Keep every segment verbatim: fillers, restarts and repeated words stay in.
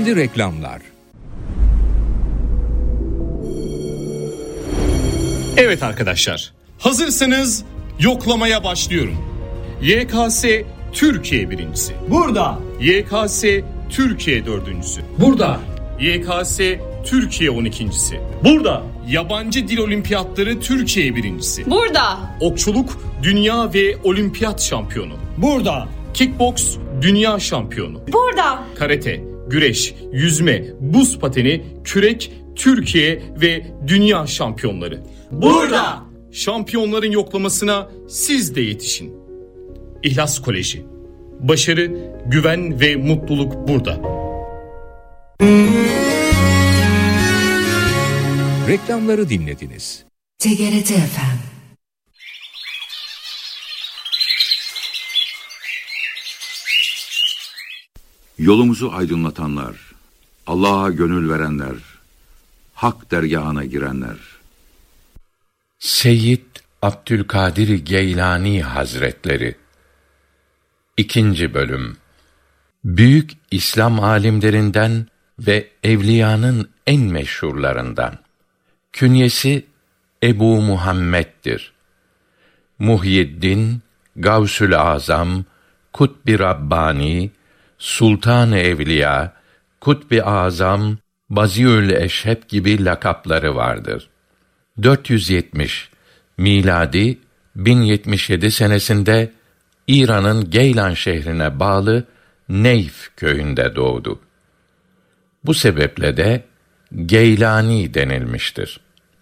Gizli reklamlar. Evet arkadaşlar, hazırsanız yoklamaya başlıyorum. Y K S Türkiye birincisi. Burada. Y K S Türkiye dördüncüsü. Burada. Y K S Türkiye on ikincisi. Burada. Yabancı dil olimpiyatları Türkiye birincisi. Burada. Okçuluk dünya ve olimpiyat şampiyonu. Burada. Kickboks dünya şampiyonu. Burada. Karate, güreş, yüzme, buz pateni, kürek, Türkiye ve dünya şampiyonları. Burada. Şampiyonların yoklamasına siz de yetişin. İhlas Koleji. Başarı, güven ve mutluluk burada. Reklamları dinlediniz. T G R T F M. Yolumuzu aydınlatanlar, Allah'a gönül verenler, hak dergahına girenler. Seyyid Abdülkadir Geylani Hazretleri. İkinci Bölüm. Büyük İslam alimlerinden ve evliyanın en meşhurlarından. Künyesi Ebu Muhammed'dir. Muhyiddin, Gavsül Azam, Kutb-i Rabbani, Sultan-ı Evliya, Kutb-i Azam, Baziül Eşheb gibi lakapları vardır. dört yüz yetmiş miladi bin yetmiş yedi senesinde İran'ın Geylan şehrine bağlı Neyf köyünde doğdu. Bu sebeple de Geylani denilmiştir.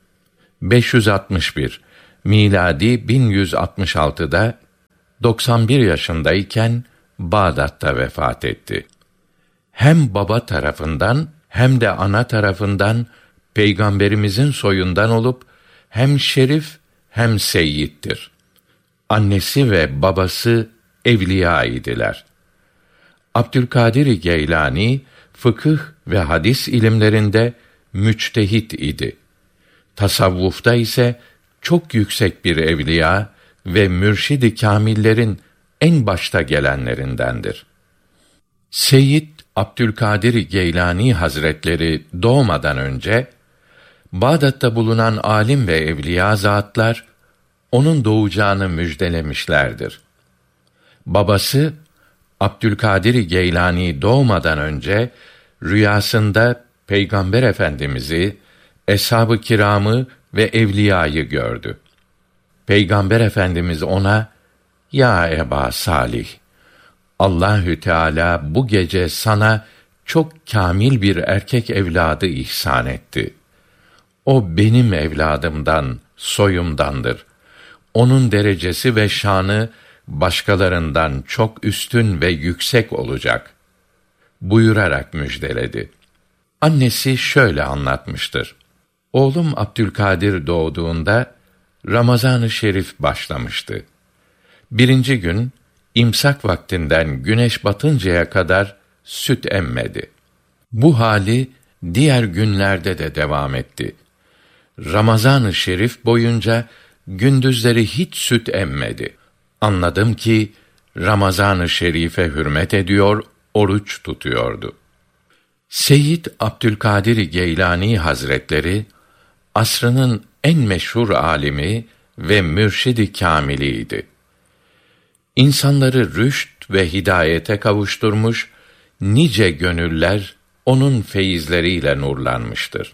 beş yüz altmış bir miladi bin yüz altmış altıda doksan bir yaşındayken Bağdat'ta vefat etti. Hem baba tarafından hem de ana tarafından Peygamberimizin soyundan olup hem şerif hem seyyittir. Annesi ve babası evliya idiler. Abdülkadir Geylani fıkıh ve hadis ilimlerinde müçtehit idi. Tasavvufta ise çok yüksek bir evliya ve mürşid-i kâmillerin en başta gelenlerindendir. Seyyid Abdülkadir Geylani Hazretleri doğmadan önce Bağdat'ta bulunan alim ve evliya zatlar onun doğacağını müjdelemişlerdir. Babası Abdülkadir Geylani doğmadan önce rüyasında Peygamber Efendimizi, eshab-ı kiramı ve evliyayı gördü. Peygamber Efendimiz ona, "Ya Eba Salih, Allahü Teala bu gece sana çok kâmil bir erkek evladı ihsan etti. O benim evladımdan, soyumdandır. Onun derecesi ve şanı başkalarından çok üstün ve yüksek olacak," buyurarak müjdeledi. Annesi şöyle anlatmıştır. Oğlum Abdülkadir doğduğunda Ramazan-ı Şerif başlamıştı. Birinci gün imsak vaktinden güneş batıncaya kadar süt emmedi. Bu hali diğer günlerde de devam etti. Ramazan-ı Şerif boyunca gündüzleri hiç süt emmedi. Anladım ki Ramazan-ı Şerif'e hürmet ediyor, oruç tutuyordu. Seyyid Abdülkadir Geylani Hazretleri asrının en meşhur alimi ve mürşid-i kâmiliydi. İnsanları rüşt ve hidayete kavuşturmuş, nice gönüller onun feyizleriyle nurlanmıştır.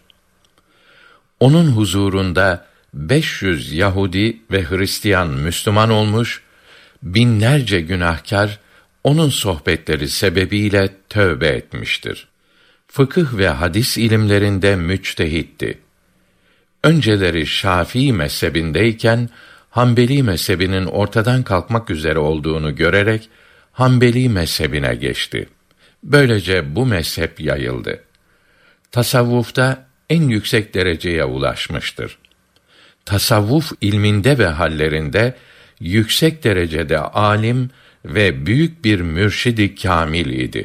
Onun huzurunda beş yüz Yahudi ve Hristiyan Müslüman olmuş, binlerce günahkar onun sohbetleri sebebiyle tövbe etmiştir. Fıkıh ve hadis ilimlerinde müçtehitti. Önceleri Şafii mezhebindeyken Hanbeli mezhebinin ortadan kalkmak üzere olduğunu görerek Hanbeli mezhebine geçti. Böylece bu mezhep yayıldı. Tasavvufta en yüksek dereceye ulaşmıştır. Tasavvuf ilminde ve hallerinde yüksek derecede alim ve büyük bir mürşid-i kâmil idi.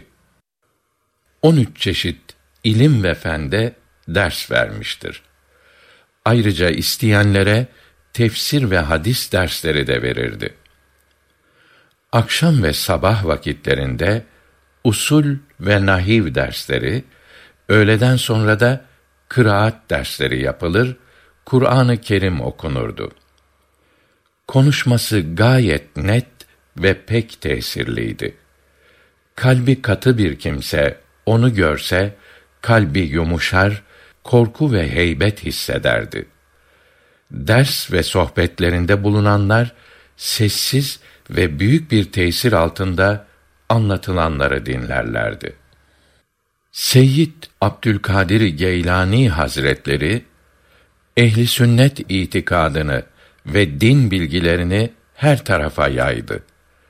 on üç çeşit ilim ve fende ders vermiştir. Ayrıca isteyenlere tefsir ve hadis dersleri de verirdi. Akşam ve sabah vakitlerinde usul ve nahiv dersleri, öğleden sonra da kıraat dersleri yapılır, Kur'an-ı Kerim okunurdu. Konuşması gayet net ve pek tesirliydi. Kalbi katı bir kimse onu görse, kalbi yumuşar, korku ve heybet hissederdi. Ders ve sohbetlerinde bulunanlar, sessiz ve büyük bir tesir altında anlatılanları dinlerlerdi. Seyyid Abdülkadir Geylani Hazretleri, ehli sünnet itikadını ve din bilgilerini her tarafa yaydı.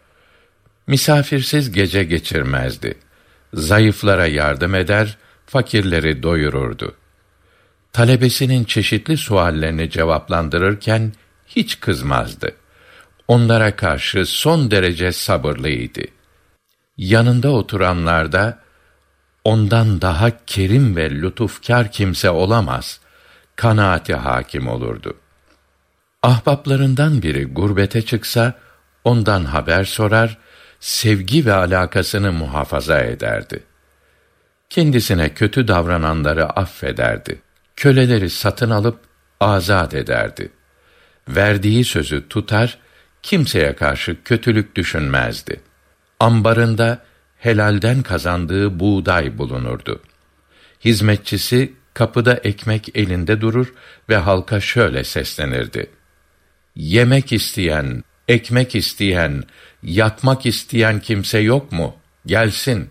Misafirsiz gece geçirmezdi. Zayıflara yardım eder, fakirleri doyururdu. Talebesinin çeşitli suallerini cevaplandırırken hiç kızmazdı. Onlara karşı son derece sabırlıydı. Yanında oturanlarda, ondan daha kerim ve lütufkar kimse olamaz, kanaati hakim olurdu. Ahbaplarından biri gurbete çıksa, ondan haber sorar, sevgi ve alakasını muhafaza ederdi. Kendisine kötü davrananları affederdi. Köleleri satın alıp azat ederdi. Verdiği sözü tutar, kimseye karşı kötülük düşünmezdi. Ambarında helalden kazandığı buğday bulunurdu. Hizmetçisi kapıda ekmek elinde durur ve halka şöyle seslenirdi: "Yemek isteyen, ekmek isteyen, yatmak isteyen kimse yok mu? Gelsin."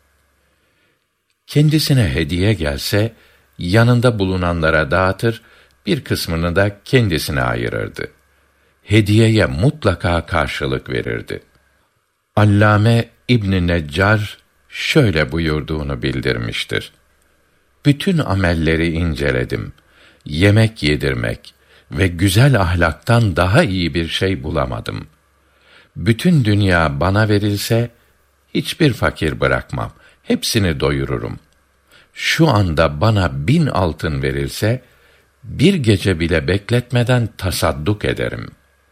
Kendisine hediye gelse, yanında bulunanlara dağıtır, bir kısmını da kendisine ayırırdı. Hediyeye mutlaka karşılık verirdi. Allame İbn Neccar şöyle buyurduğunu bildirmiştir: "Bütün amelleri inceledim. Yemek yedirmek ve güzel ahlaktan daha iyi bir şey bulamadım. Bütün dünya bana verilse, hiçbir fakir bırakmam, hepsini doyururum. Şu anda bana bin altın verilse, bir gece bile bekletmeden tasadduk ederim."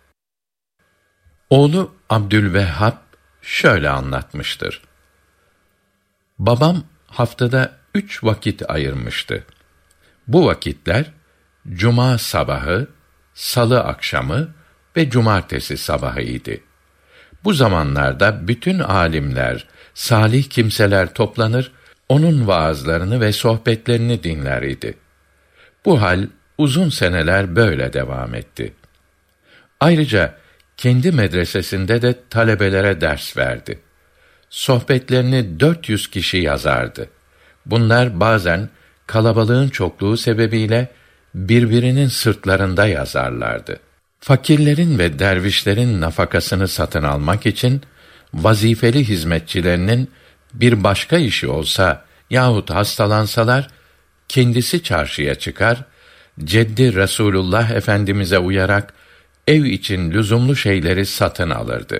Oğlu Abdülvehhab şöyle anlatmıştır: "Babam haftada üç vakit ayırmıştı. Bu vakitler, cuma sabahı, salı akşamı ve cumartesi sabahı idi. Bu zamanlarda bütün âlimler, salih kimseler toplanır, onun vaazlarını ve sohbetlerini dinler idi. Bu hal uzun seneler böyle devam etti. Ayrıca kendi medresesinde de talebelere ders verdi. Sohbetlerini dört yüz kişi yazardı. Bunlar bazen kalabalığın çokluğu sebebiyle birbirinin sırtlarında yazarlardı. Fakirlerin ve dervişlerin nafakasını satın almak için vazifeli hizmetçilerinin bir başka işi olsa yahut hastalansalar, kendisi çarşıya çıkar, ceddi Resulullah Efendimiz'e uyarak ev için lüzumlu şeyleri satın alırdı.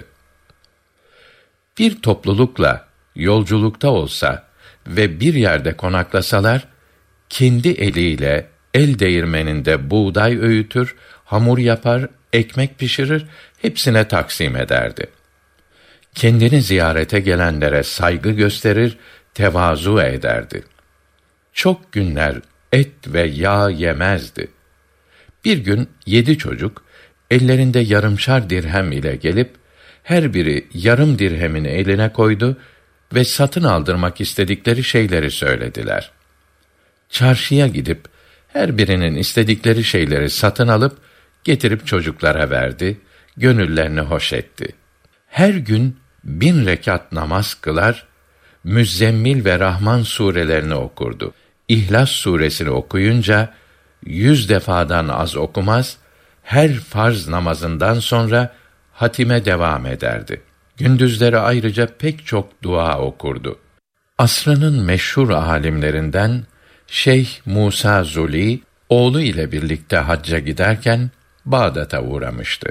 Bir toplulukla yolculukta olsa ve bir yerde konaklasalar, kendi eliyle el değirmeninde buğday öğütür, hamur yapar, ekmek pişirir, hepsine taksim ederdi. Kendini ziyarete gelenlere saygı gösterir, tevazu ederdi. Çok günler et ve yağ yemezdi. Bir gün yedi çocuk, ellerinde yarımşar dirhem ile gelip, her biri yarım dirhemini eline koydu ve satın aldırmak istedikleri şeyleri söylediler. Çarşıya gidip, her birinin istedikleri şeyleri satın alıp, getirip çocuklara verdi, gönüllerini hoş etti. Her gün bin rekat namaz kılar, Müzzemmil ve Rahman surelerini okurdu. İhlas suresini okuyunca, yüz defadan az okumaz, her farz namazından sonra hatime devam ederdi. Gündüzleri ayrıca pek çok dua okurdu. Asrının meşhur alimlerinden Şeyh Musa Zuli, oğlu ile birlikte hacca giderken Bağdat'a uğramıştı.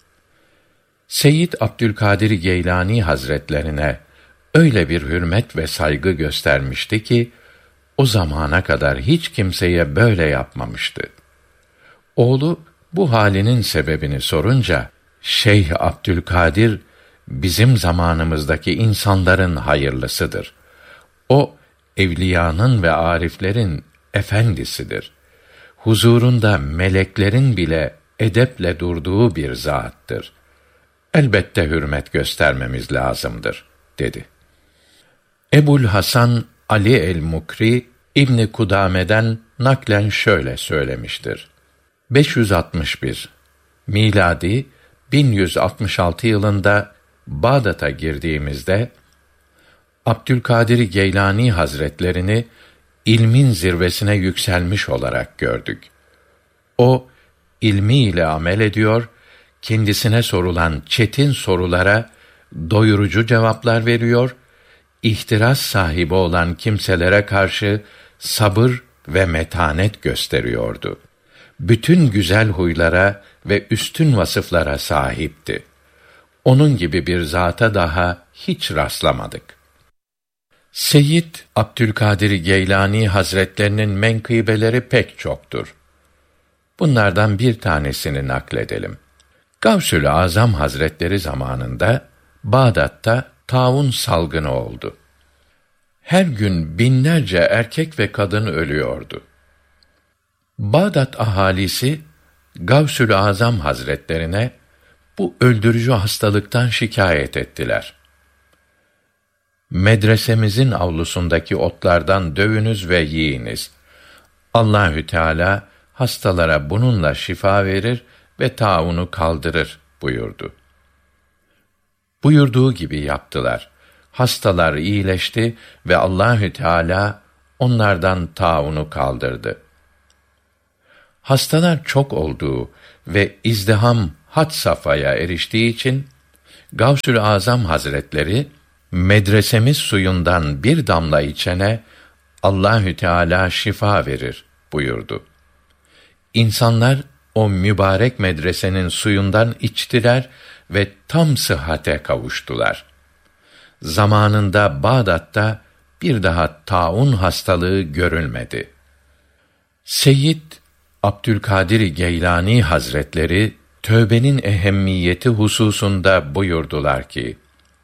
Seyyid Abdülkadir Geylani Hazretlerine öyle bir hürmet ve saygı göstermişti ki, o zamana kadar hiç kimseye böyle yapmamıştı. Oğlu bu halinin sebebini sorunca, Şeyh Abdülkadir bizim zamanımızdaki insanların hayırlısıdır. O, evliyanın ve ariflerin efendisidir. Huzurunda meleklerin bile edeple durduğu bir zattır. Elbette hürmet göstermemiz lazımdır, dedi. Ebul Hasan Ali el-Mukri, İbn Kudame'den naklen şöyle söylemiştir. beş yüz altmış bir miladi bin yüz altmış altı yılında Bağdat'a girdiğimizde Abdülkadir Geylani Hazretlerini ilmin zirvesine yükselmiş olarak gördük. O, ilmiyle amel ediyor, kendisine sorulan çetin sorulara doyurucu cevaplar veriyor, ihtiras sahibi olan kimselere karşı sabır ve metanet gösteriyordu. Bütün güzel huylara ve üstün vasıflara sahipti. Onun gibi bir zata daha hiç rastlamadık. Seyyid Abdülkadir Geylani Hazretlerinin menkıbeleri pek çoktur. Bunlardan bir tanesini nakledelim. Gavsül Azam Hazretleri zamanında Bağdat'ta taun salgını oldu. Her gün binlerce erkek ve kadın ölüyordu. Bağdat ahalisi Gavsül Azam Hazretlerine bu öldürücü hastalıktan şikayet ettiler. Medresemizin avlusundaki otlardan dövünüz ve yiyiniz. Allahü Teala hastalara bununla şifa verir ve taunu kaldırır buyurdu. Buyurduğu gibi yaptılar. Hastalar iyileşti ve Allahü Teala onlardan taunu kaldırdı. Hastalar çok olduğu ve izdiham had safhaya eriştiği için Gavsül Azam Hazretleri medresemiz suyundan bir damla içene Allahü Teala şifa verir buyurdu. İnsanlar o mübarek medresenin suyundan içtiler ve tam sıhhate kavuştular. Zamanında Bağdat'ta bir daha taun hastalığı görülmedi. Seyyid Abdülkadir Geylani Hazretleri tövbenin ehemmiyeti hususunda buyurdular ki: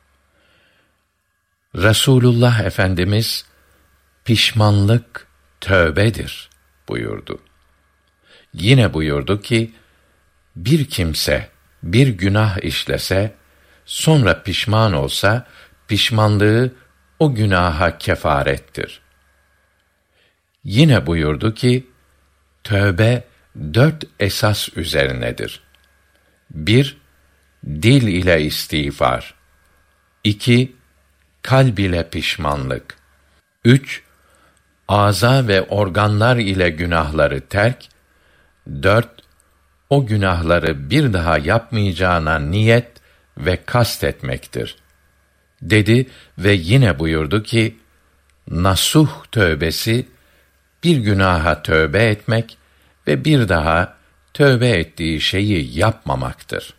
Resulullah Efendimiz pişmanlık tövbedir buyurdu. Yine buyurdu ki, bir kimse bir günah işlese, sonra pişman olsa, pişmanlığı o günaha kefarettir. Yine buyurdu ki, tövbe dört esas üzerinedir. Bir, dil ile istiğfar. İki, kalb ile pişmanlık. Üç, ağza ve organlar ile günahları terk. Dört, o günahları bir daha yapmayacağına niyet ve kast etmektir, dedi ve yine buyurdu ki, nasuh tövbesi, bir günaha tövbe etmek ve bir daha tövbe ettiği şeyi yapmamaktır.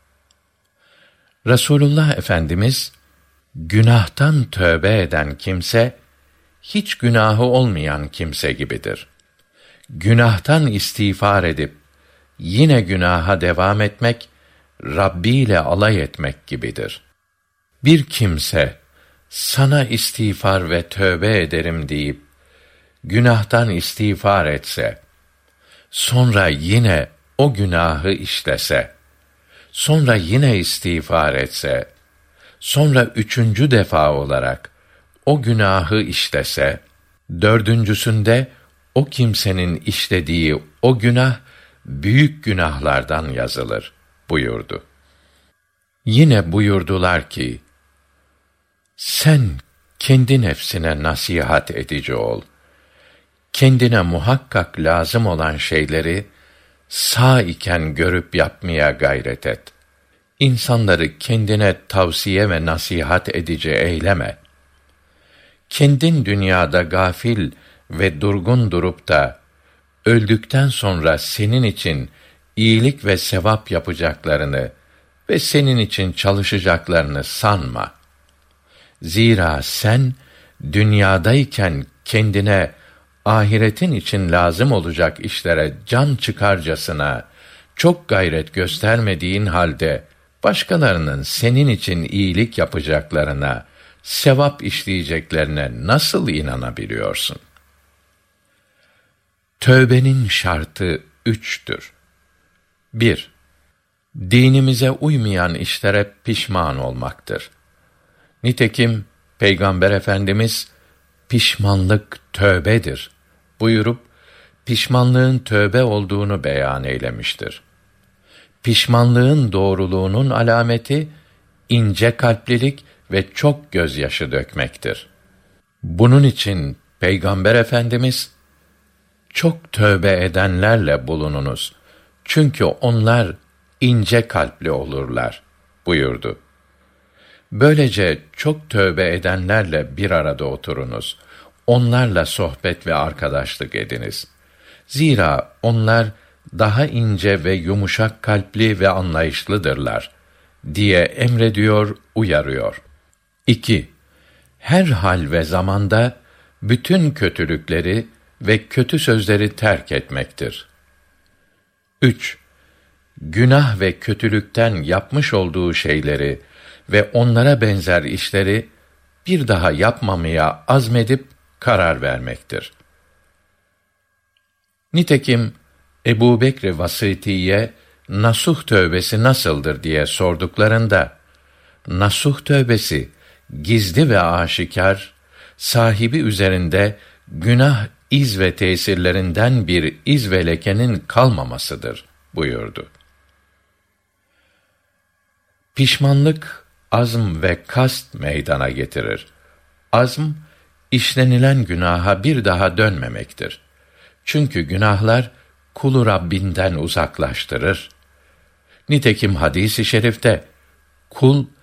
Resulullah Efendimiz, günahtan tövbe eden kimse, hiç günahı olmayan kimse gibidir. Günahtan istiğfar edip, yine günaha devam etmek, Rabbi ile alay etmek gibidir. Bir kimse, sana istiğfar ve tövbe ederim deyip, günahtan istiğfar etse, sonra yine o günahı işlese, sonra yine istiğfar etse, sonra üçüncü defa olarak o günahı işlese, dördüncüsünde o kimsenin işlediği o günah, büyük günahlardan yazılır buyurdu. Yine buyurdular ki, sen kendi nefsine nasihat edici ol. Kendine muhakkak lazım olan şeyleri sağ iken görüp yapmaya gayret et. İnsanları kendine tavsiye ve nasihat edici eyleme. Kendin dünyada gafil ve durgun durup da öldükten sonra senin için iyilik ve sevap yapacaklarını ve senin için çalışacaklarını sanma. Zira sen dünyadayken kendine ahiretin için lazım olacak işlere can çıkarcasına çok gayret göstermediğin halde başkalarının senin için iyilik yapacaklarına, sevap işleyeceklerine nasıl inanabiliyorsun? Tövbenin şartı üçtür. bir. Dinimize uymayan işlere pişman olmaktır. Nitekim Peygamber Efendimiz pişmanlık tövbedir buyurup pişmanlığın tövbe olduğunu beyan eylemiştir. Pişmanlığın doğruluğunun alameti ince kalplilik ve çok gözyaşı dökmektir. Bunun için Peygamber Efendimiz çok tövbe edenlerle bulununuz. Çünkü onlar ince kalpli olurlar buyurdu. Böylece çok tövbe edenlerle bir arada oturunuz. Onlarla sohbet ve arkadaşlık ediniz. Zira onlar daha ince ve yumuşak kalpli ve anlayışlıdırlar diye emrediyor, uyarıyor. iki. Her hal ve zamanda bütün kötülükleri ve kötü sözleri terk etmektir. üç. Günah ve kötülükten yapmış olduğu şeyleri ve onlara benzer işleri bir daha yapmamaya azmedip karar vermektir. Nitekim Ebu Bekr Vasîti'ye nasuh tövbesi nasıldır diye sorduklarında, nasuh tövbesi gizli ve aşikar, sahibi üzerinde günah iz ve tesirlerinden bir iz ve lekenin kalmamasıdır buyurdu. Pişmanlık azm ve kast meydana getirir. Azm, işlenilen günaha bir daha dönmemektir. Çünkü günahlar kulu Rabbinden uzaklaştırır. Nitekim hadis-i şerifte, kul